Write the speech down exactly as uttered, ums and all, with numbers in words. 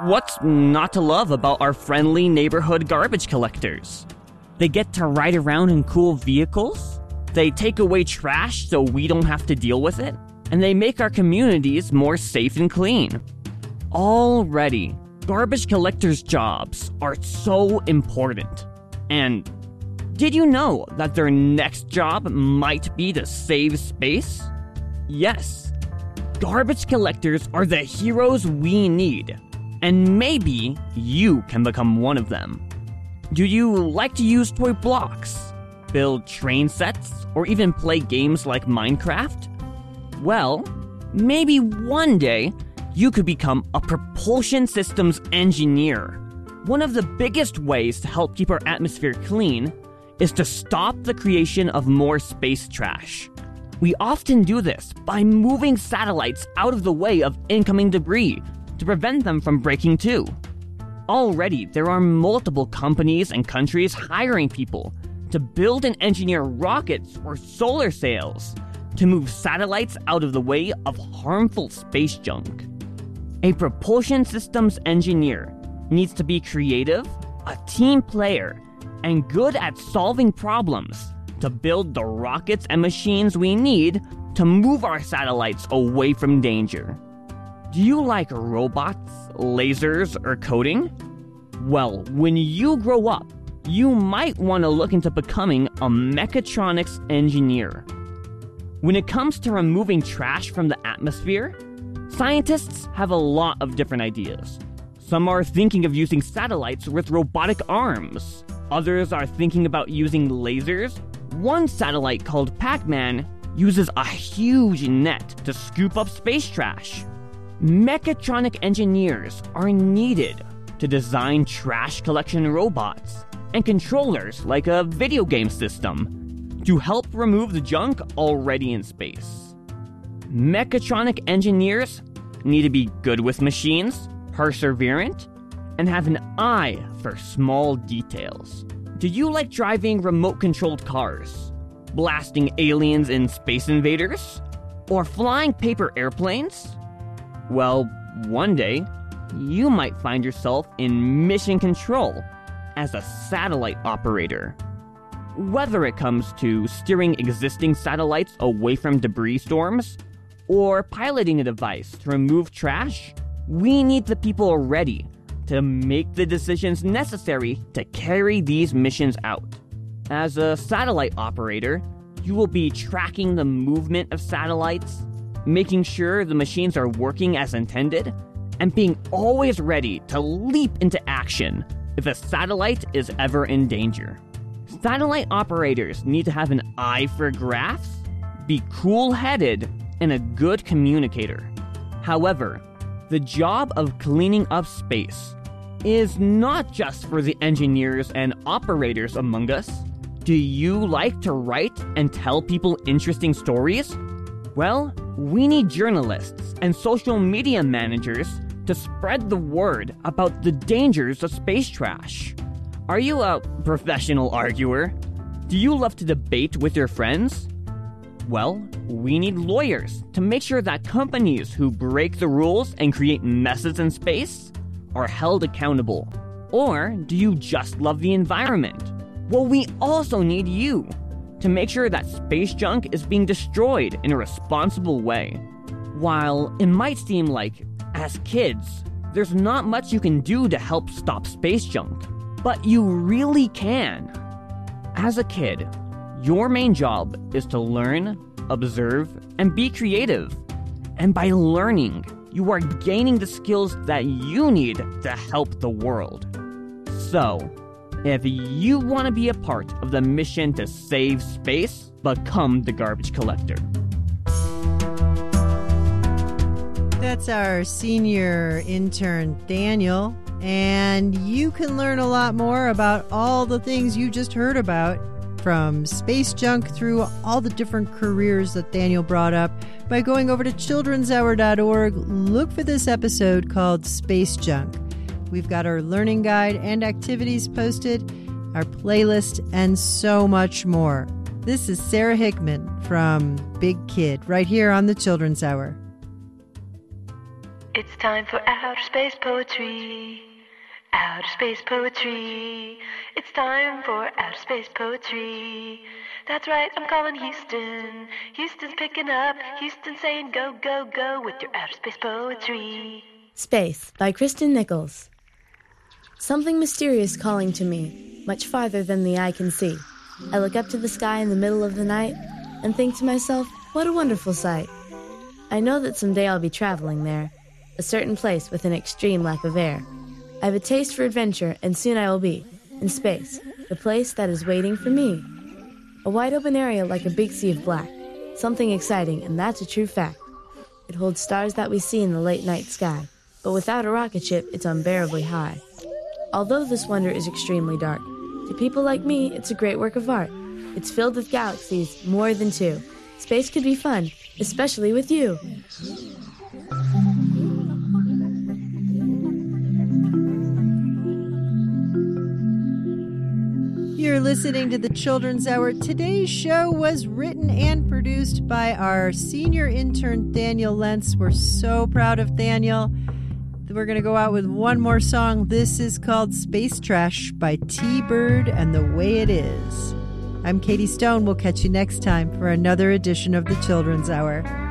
What's not to love about our friendly neighborhood garbage collectors? They get to ride around in cool vehicles, they take away trash so we don't have to deal with it, and they make our communities more safe and clean. Already, garbage collectors' jobs are so important. And did you know that their next job might be to save space? Yes, garbage collectors are the heroes we need, and maybe you can become one of them. Do you like to use toy blocks, build train sets, or even play games like Minecraft? Well, maybe one day you could become a propulsion systems engineer. One of the biggest ways to help keep our atmosphere clean is to stop the creation of more space trash. We often do this by moving satellites out of the way of incoming debris to prevent them from breaking too. Already, there are multiple companies and countries hiring people to build and engineer rockets or solar sails to move satellites out of the way of harmful space junk. A propulsion systems engineer needs to be creative, a team player, and good at solving problems to build the rockets and machines we need to move our satellites away from danger. Do you like robots, lasers, or coding? Well, when you grow up, you might want to look into becoming a mechatronics engineer. When it comes to removing trash from the atmosphere, scientists have a lot of different ideas. Some are thinking of using satellites with robotic arms. Others are thinking about using lasers. One satellite called Pac-Man uses a huge net to scoop up space trash. Mechatronic engineers are needed to design trash collection robots and controllers like a video game system to help remove the junk already in space. Mechatronic engineers need to be good with machines, perseverant, and have an eye for small details. Do you like driving remote-controlled cars, blasting aliens and space invaders, or flying paper airplanes? Well, one day, you might find yourself in mission control as a satellite operator. Whether it comes to steering existing satellites away from debris storms, or piloting a device to remove trash, we need the people ready to make the decisions necessary to carry these missions out. As a satellite operator, you will be tracking the movement of satellites, making sure the machines are working as intended, and being always ready to leap into action if a satellite is ever in danger. Satellite operators need to have an eye for graphs, be cool-headed, and a good communicator. However, the job of cleaning up space is not just for the engineers and operators among us. Do you like to write and tell people interesting stories? Well, we need journalists and social media managers to spread the word about the dangers of space trash. Are you a professional arguer? Do you love to debate with your friends? Well, we need lawyers to make sure that companies who break the rules and create messes in space are held accountable. Or do you just love the environment? Well, we also need you to make sure that space junk is being destroyed in a responsible way. While it might seem like, as kids, there's not much you can do to help stop space junk, but you really can. As a kid, your main job is to learn, observe, and be creative. And by learning, you are gaining the skills that you need to help the world. So, if you want to be a part of the mission to save space, become the garbage collector. That's our senior intern, Daniel. And you can learn a lot more about all the things you just heard about, from space junk through all the different careers that Daniel brought up, by going over to children's hour dot org. Look for this episode called Space Junk. We've got our learning guide and activities posted, our playlist, and so much more. This is Sarah Hickman from Big Kid, right here on the Children's Hour. It's time for outer space poetry. Outer space poetry. It's time for outer space poetry. That's right, I'm calling Houston. Houston's picking up. Houston saying go, go, go with your outer space poetry. Space by Kristen Nichols. Something mysterious calling to me, much farther than the eye can see. I look up to the sky in the middle of the night and think to myself, what a wonderful sight. I know that someday I'll be traveling there, a certain place with an extreme lack of air. I have a taste for adventure, and soon I will be in space, the place that is waiting for me. A wide open area like a big sea of black, something exciting, and that's a true fact. It holds stars that we see in the late night sky, but without a rocket ship, it's unbearably high. Although this wonder is extremely dark, to people like me, it's a great work of art. It's filled with galaxies, more than two. Space could be fun, especially with you. You're listening to the Children's Hour. Today's show was written and produced by our senior intern, Daniel Lentz. We're so proud of Daniel. We're going to go out with one more song. This is called Space Trash by T-Bird and the Way It Is. I'm Katie Stone. We'll catch you next time for another edition of the Children's Hour.